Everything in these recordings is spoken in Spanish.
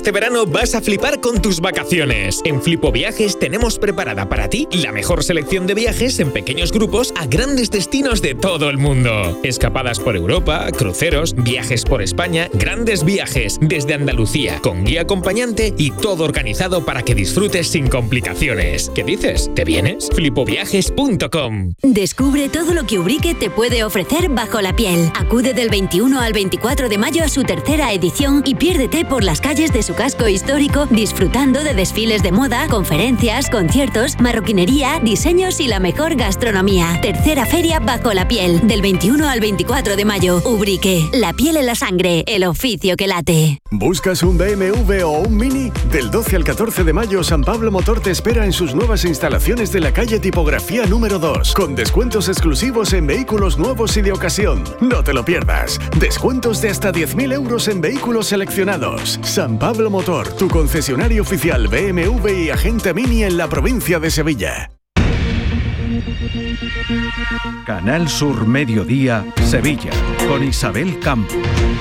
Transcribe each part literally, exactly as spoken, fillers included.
Este verano vas a flipar con tus vacaciones. En Flipo Viajes tenemos preparada para ti la mejor selección de viajes en pequeños grupos a grandes destinos de todo el mundo. Escapadas por Europa, cruceros, viajes por España, grandes viajes desde Andalucía, con guía acompañante y todo organizado para que disfrutes sin complicaciones. ¿Qué dices? ¿Te vienes? flipo viajes punto com. Descubre todo lo que Ubrique te puede ofrecer bajo la piel. Acude del veintiuno al veinticuatro de mayo a su tercera edición y piérdete por las calles de su casco histórico disfrutando de desfiles de moda, conferencias, conciertos, marroquinería, diseños y la mejor gastronomía. Tercera feria bajo la piel, del veintiuno al veinticuatro de mayo. Ubrique, la piel en la sangre, el oficio que late. ¿Buscas un B M W o un Mini? Del doce al catorce de mayo, San Pablo Motor te espera en sus nuevas instalaciones de la calle Tipografía número dos, con descuentos exclusivos en vehículos nuevos y de ocasión. No te lo pierdas. Descuentos de hasta diez mil euros en vehículos seleccionados. San Pablo Motor, tu concesionario oficial B M W y agente Mini en la provincia de Sevilla. Canal Sur Mediodía, Sevilla, con Isabel Campos.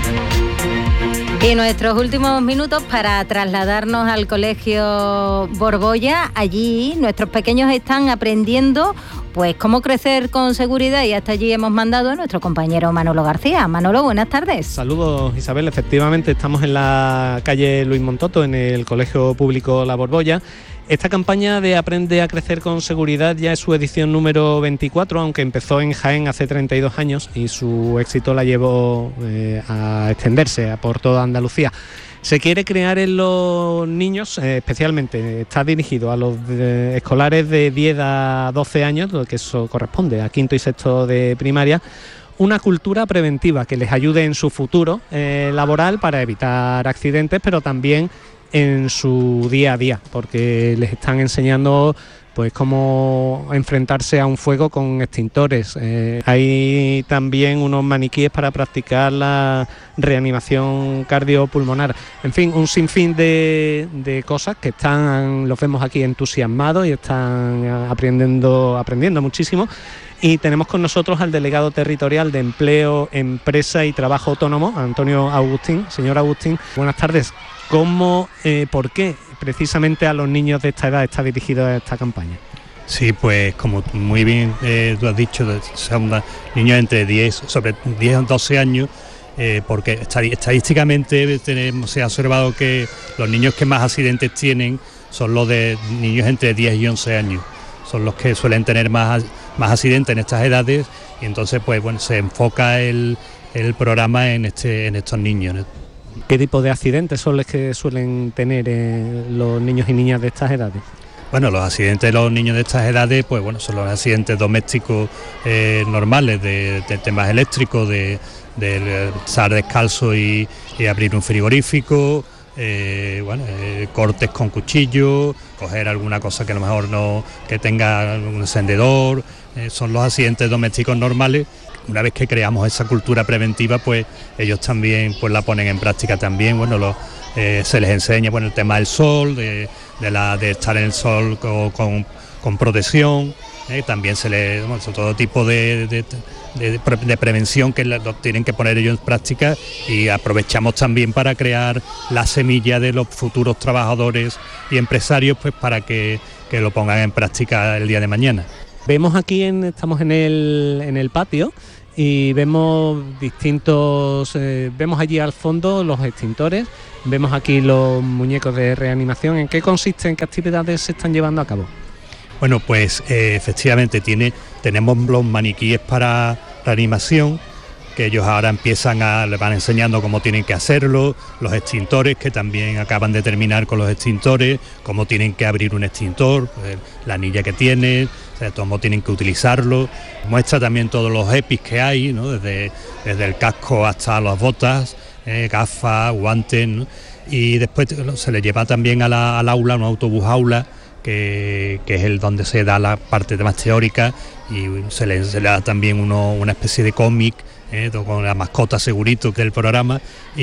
Y nuestros últimos minutos para trasladarnos al Colegio Borbolla. Allí nuestros pequeños están aprendiendo pues cómo crecer con seguridad y hasta allí hemos mandado a nuestro compañero Manolo García. Manolo, buenas tardes. Saludos, Isabel. Efectivamente, estamos en la calle Luis Montoto, en el Colegio Público La Borbolla. Esta campaña de Aprende a crecer con seguridad ya es su edición número veinticuatro, aunque empezó en Jaén hace treinta y dos años y su éxito la llevó eh, a extenderse por toda Andalucía. Se quiere crear en los niños, eh, especialmente está dirigido a los de, escolares de diez a doce años, lo que eso corresponde a quinto y sexto de primaria, una cultura preventiva que les ayude en su futuro eh, laboral para evitar accidentes, pero también en su día a día, porque les están enseñando pues cómo enfrentarse a un fuego con extintores. Eh, hay también unos maniquíes para practicar la reanimación cardiopulmonar. En fin, un sinfín de, de cosas que están, los vemos aquí entusiasmados y están aprendiendo, aprendiendo muchísimo. Y tenemos con nosotros al delegado territorial de Empleo, Empresa y Trabajo Autónomo, Antonio Agustín. Señor Agustín, buenas tardes. ¿Cómo, eh, por qué precisamente a los niños de esta edad está dirigida esta campaña? Sí, pues como muy bien eh, tú has dicho, son niños entre diez, sobre diez a doce años, eh, porque estadísticamente tenemos, se ha observado que los niños que más accidentes tienen son los de niños entre diez y once años. Son los que suelen tener más, más accidentes en estas edades y entonces pues bueno, se enfoca el, el programa en, este, en estos niños. ¿Qué tipo de accidentes son los que suelen tener eh, los niños y niñas de estas edades? Bueno, los accidentes de los niños de estas edades, pues bueno, son los accidentes domésticos eh, normales, de, de temas eléctricos, de, de estar descalzo y, y abrir un frigorífico, eh, bueno, eh, cortes con cuchillo, coger alguna cosa que a lo mejor no, que tenga un encendedor, eh, son los accidentes domésticos normales. Una vez que creamos esa cultura preventiva, pues ellos también pues la ponen en práctica también. Bueno, lo, eh, se les enseña bueno, el tema del sol, de, de, la, de estar en el sol con, con, con protección. Eh, también se les, bueno, todo tipo de, de, de, de prevención que lo tienen que poner ellos en práctica y aprovechamos también para crear la semilla de los futuros trabajadores y empresarios pues para que, que lo pongan en práctica el día de mañana. Vemos aquí, en, estamos en el, en el patio y vemos distintos, eh, vemos allí al fondo los extintores, vemos aquí los muñecos de reanimación. ¿En qué consiste, en qué actividades se están llevando a cabo? Bueno, pues eh, efectivamente tiene, tenemos los maniquíes para reanimación, que ellos ahora empiezan a, les van enseñando cómo tienen que hacerlo, los extintores, que también acaban de terminar con los extintores, cómo tienen que abrir un extintor, pues, la anilla que tiene, o sea, cómo tienen que utilizarlo. Muestra también todos los E P Is que hay, ¿no? desde, desde el casco hasta las botas, eh, gafas, guantes, ¿no? Y después se le lleva también a la, al aula, un autobús aula, que, que es el donde se da la parte más teórica, y se le, se le da también uno, una especie de cómic, Eh, con la mascota Segurito del programa,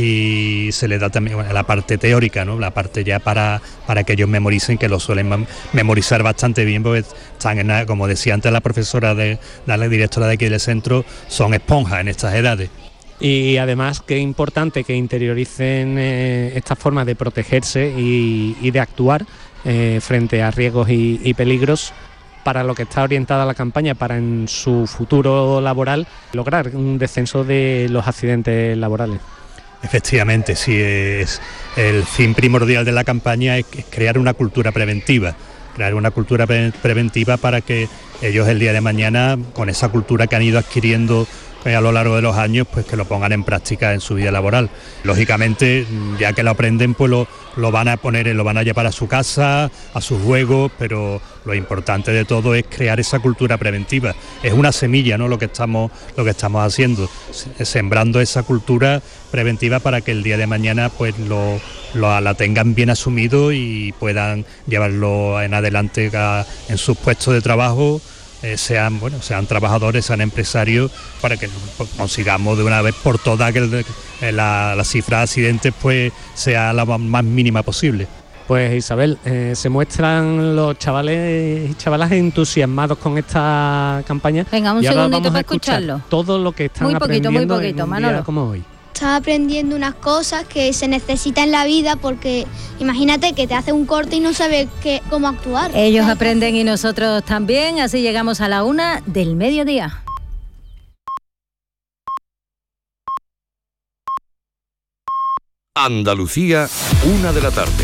y se le da también bueno, la parte teórica, ¿no? La parte ya para, para que ellos memoricen, que lo suelen memorizar bastante bien, porque están en la, como decía antes la profesora de la directora de aquí del centro, son esponjas en estas edades. Y además, qué importante que interioricen eh, estas formas de protegerse y, y de actuar eh, frente a riesgos y, y peligros, para lo que está orientada la campaña, para en su futuro laboral lograr un descenso de los accidentes laborales. Efectivamente, sí, es el fin primordial de la campaña es crear una cultura preventiva, crear una cultura pre- preventiva para que ellos el día de mañana, con esa cultura que han ido adquiriendo a lo largo de los años, pues que lo pongan en práctica en su vida laboral. Lógicamente, ya que lo aprenden, pues lo, lo van a poner, lo van a llevar a su casa, a sus juegos, pero lo importante de todo es crear esa cultura preventiva. Es una semilla, ¿no?, lo que estamos, lo que estamos haciendo, sembrando esa cultura preventiva para que el día de mañana pues lo, lo la tengan bien asumido y puedan llevarlo en adelante a, en sus puestos de trabajo. Eh, sean bueno sean trabajadores, sean empresarios, para que consigamos de una vez por todas que el, la, la cifra de accidentes pues sea la más mínima posible. Pues Isabel, eh, se muestran los chavales y chavalas entusiasmados con esta campaña. Venga, un y ahora segundito vamos a para escucharlo. Todo lo que están muy poquito, aprendiendo muy poquito, en un Manolo. día como hoy. Estás aprendiendo unas cosas que se necesitan en la vida, porque imagínate que te hace un corte y no sabes qué, cómo actuar. Ellos aprenden y nosotros también, así llegamos a la una del mediodía. Andalucía, una de la tarde.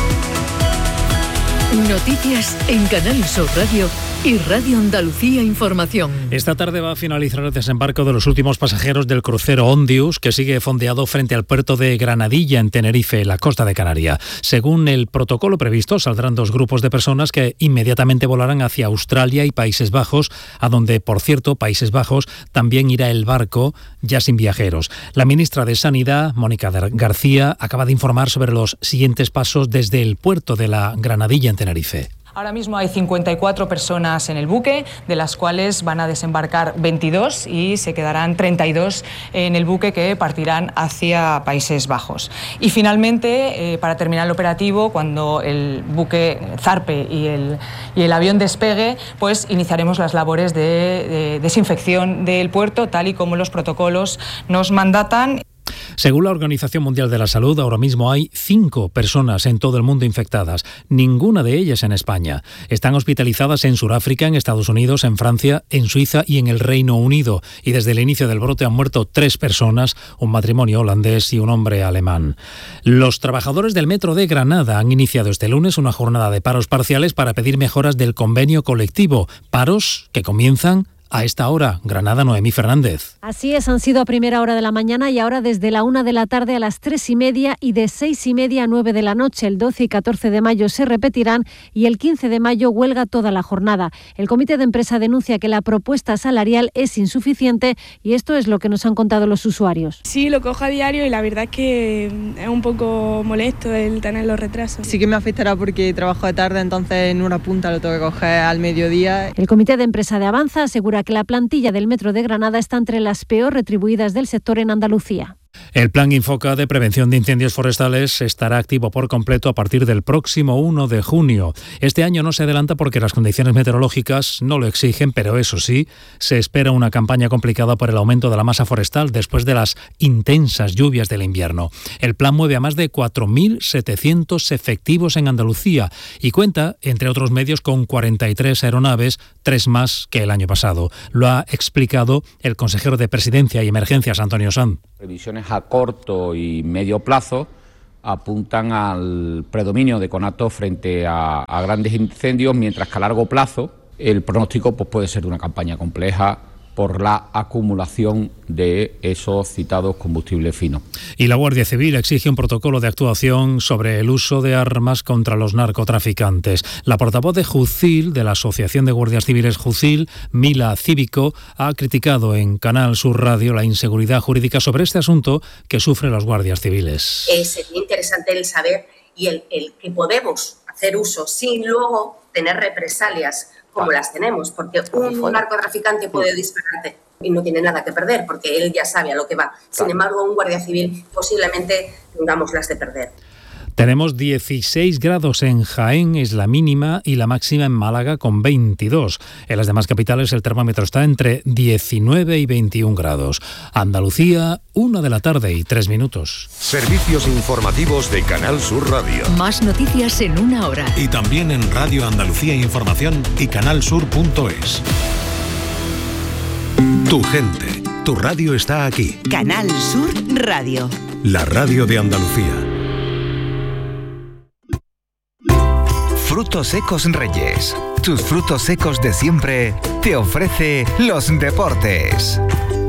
Noticias en Canal Sur Radio y Radio Andalucía Información. Esta tarde va a finalizar el desembarco de los últimos pasajeros del crucero Ondius, que sigue fondeado frente al puerto de Granadilla, en Tenerife, la costa de Canarias. Según el protocolo previsto, saldrán dos grupos de personas que inmediatamente volarán hacia Australia y Países Bajos, a donde, por cierto, Países Bajos también irá el barco ya sin viajeros. La ministra de Sanidad, Mónica García, acaba de informar sobre los siguientes pasos desde el puerto de la Granadilla, en Tenerife. Ahora mismo hay cincuenta y cuatro personas en el buque, de las cuales van a desembarcar veintidós y se quedarán treinta y dos en el buque, que partirán hacia Países Bajos. Y finalmente, eh, para terminar el operativo, cuando el buque zarpe y el, y el avión despegue, pues iniciaremos las labores de, de desinfección del puerto, tal y como los protocolos nos mandatan. Según la Organización Mundial de la Salud, ahora mismo hay cinco personas en todo el mundo infectadas, ninguna de ellas en España. Están hospitalizadas en Sudáfrica, en Estados Unidos, en Francia, en Suiza y en el Reino Unido. Y desde el inicio del brote han muerto tres personas, un matrimonio holandés y un hombre alemán. Los trabajadores del Metro de Granada han iniciado este lunes una jornada de paros parciales para pedir mejoras del convenio colectivo. Paros que comienzan a esta hora. Granada, Noemí Fernández. Así es, han sido a primera hora de la mañana y ahora desde la una de la tarde a las tres y media y de seis y media a nueve de la noche. El doce y catorce de mayo se repetirán y el quince de mayo huelga toda la jornada. El comité de empresa denuncia que la propuesta salarial es insuficiente y esto es lo que nos han contado los usuarios. Sí, lo cojo a diario y la verdad es que es un poco molesto el tener los retrasos. Sí que me afectará porque trabajo de tarde, entonces en una punta lo tengo que coger al mediodía. El comité de empresa de Avanza asegura que la plantilla del Metro de Granada está entre las peor retribuidas del sector en Andalucía. El Plan Infoca de prevención de incendios forestales estará activo por completo a partir del próximo uno de junio. Este año no se adelanta porque las condiciones meteorológicas no lo exigen, pero eso sí, se espera una campaña complicada por el aumento de la masa forestal después de las intensas lluvias del invierno. El plan mueve a más de cuatro mil setecientos efectivos en Andalucía y cuenta, entre otros medios, con cuarenta y tres aeronaves, tres más que el año pasado. Lo ha explicado el consejero de Presidencia y Emergencias, Antonio Sanz. Previsiones a corto y medio plazo apuntan al predominio de conatos frente a, a grandes incendios, mientras que a largo plazo el pronóstico pues, puede ser una campaña compleja por la acumulación de esos citados combustibles finos. Y la Guardia Civil exige un protocolo de actuación sobre el uso de armas contra los narcotraficantes. La portavoz de Jucil, de la Asociación de Guardias Civiles Jucil, Mila Cívico, ha criticado en Canal Sur Radio la inseguridad jurídica sobre este asunto que sufren los guardias civiles. Eh, sería interesante el saber y el, el que podemos hacer uso sin luego tener represalias como las tenemos, porque un narcotraficante puede dispararte y no tiene nada que perder, porque él ya sabe a lo que va. Sin embargo, un guardia civil posiblemente tengamos las de perder. Tenemos dieciséis grados en Jaén, es la mínima, y la máxima en Málaga con veintidós. En las demás capitales el termómetro está entre diecinueve y veintiún grados. Andalucía, una de la tarde y tres minutos. Servicios informativos de Canal Sur Radio. Más noticias en una hora. Y también en Radio Andalucía Información y canalsur punto es. Tu gente, tu radio está aquí. Canal Sur Radio. La radio de Andalucía. Frutos Secos Reyes. Tus frutos secos de siempre te ofrece los deportes.